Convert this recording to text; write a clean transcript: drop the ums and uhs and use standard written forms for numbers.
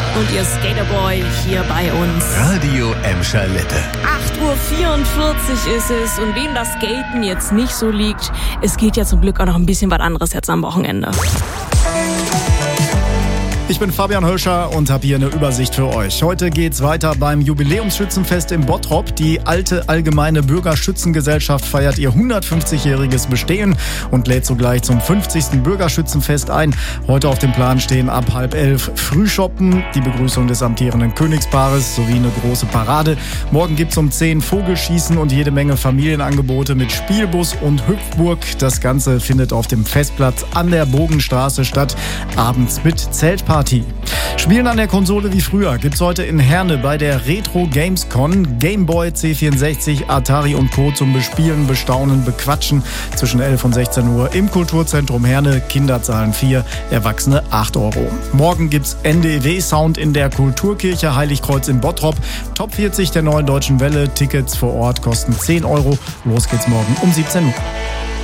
Und ihr Skaterboy hier bei uns. Radio Emscher Lippe. 8:44 Uhr ist es. Und wem das Skaten jetzt nicht so liegt, es geht ja zum Glück auch noch ein bisschen was anderes jetzt am Wochenende. Ich bin Fabian Hölscher und habe hier eine Übersicht für euch. Heute geht's weiter beim Jubiläumsschützenfest in Bottrop. Die alte Allgemeine Bürgerschützengesellschaft feiert ihr 150-jähriges Bestehen und lädt sogleich zum 50. Bürgerschützenfest ein. Heute auf dem Plan stehen ab 10:30 Frühschoppen, die Begrüßung des amtierenden Königspaares sowie eine große Parade. Morgen gibt's um 10 Vogelschießen und jede Menge Familienangebote mit Spielbus und Hüpfburg. Das Ganze findet auf dem Festplatz an der Bogenstraße statt, abends mit Zeltparty. Spielen an der Konsole wie früher gibt's heute in Herne bei der Retro Gamescon Game Boy, C64, Atari und Co. zum Bespielen, Bestaunen, Bequatschen zwischen 11 und 16 Uhr im Kulturzentrum Herne. Kinder zahlen 4, Erwachsene 8 Euro. Morgen gibt's NDW-Sound in der Kulturkirche Heiligkreuz in Bottrop. Top 40 der Neuen Deutschen Welle. Tickets vor Ort kosten 10 Euro. Los geht's morgen um 17 Uhr.